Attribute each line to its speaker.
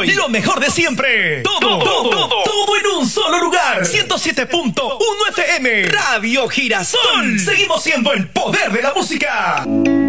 Speaker 1: hoy. Lo mejor de siempre. Todo en un solo lugar. 107.1 FM. Radio Girasol. Seguimos siendo el poder de la música.